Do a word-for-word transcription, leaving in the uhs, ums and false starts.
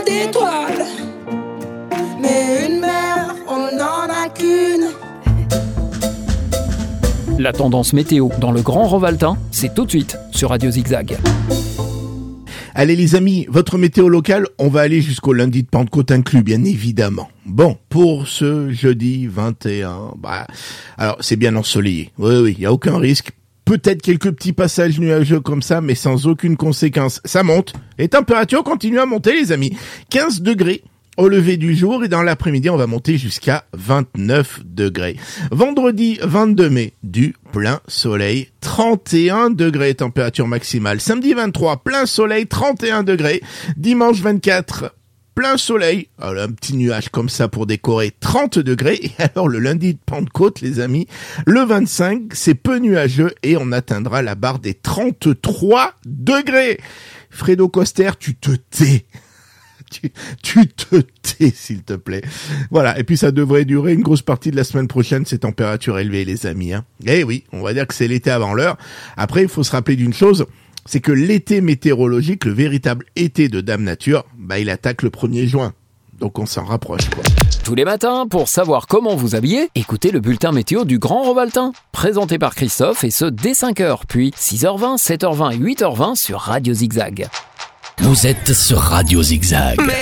d'étoiles. Mais une mer, on n'en a qu'une. La tendance météo dans le Grand Rovaltain, c'est tout de suite sur Radio Zigzag. Allez les amis, votre météo locale, on va aller jusqu'au lundi de Pentecôte inclus, bien évidemment. Bon, pour ce jeudi vingt et un, bah, alors c'est bien ensoleillé. Oui, oui, il n'y a aucun risque. Peut-être quelques petits passages nuageux comme ça, mais sans aucune conséquence. Ça monte. Les températures continuent à monter, les amis. quinze degrés au lever du jour et dans l'après-midi, on va monter jusqu'à vingt-neuf degrés. Vendredi vingt-deux mai, du plein soleil, trente et un degrés température maximale. Samedi vingt-trois, plein soleil, trente et un degrés. Dimanche vingt-quatre, plein soleil. Alors, un petit nuage comme ça pour décorer, trente degrés. Et alors, le lundi de Pentecôte, les amis, le vingt-cinq, c'est peu nuageux et on atteindra la barre des trente-trois degrés. Fredo Coster, tu te tais. Tu, tu te tais, s'il te plaît. Voilà. Et puis, ça devrait durer une grosse partie de la semaine prochaine, ces températures élevées, les amis, hein. Eh oui, on va dire que c'est l'été avant l'heure. Après, il faut se rappeler d'une chose, c'est que l'été météorologique, le véritable été de Dame Nature, bah, il attaque le premier juin. Donc, on s'en rapproche, quoi. Tous les matins, pour savoir comment vous habiller, écoutez le bulletin météo du Grand Rovaltain, présenté par Christophe, et ce, dès cinq heures, puis six heures vingt, sept heures vingt et huit heures vingt sur Radio Zigzag. Vous êtes sur Radio Zigzag.